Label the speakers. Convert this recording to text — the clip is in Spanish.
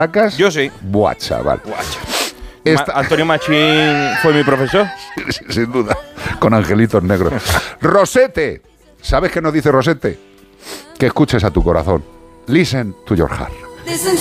Speaker 1: ¿Sacas?
Speaker 2: Yo sí.
Speaker 1: Buah, chaval.
Speaker 2: Antonio Machín fue mi profesor.
Speaker 1: Sin duda, con angelitos negros. Rosete, ¿sabes qué nos dice Rosete? Que escuches a tu corazón. Listen to your heart.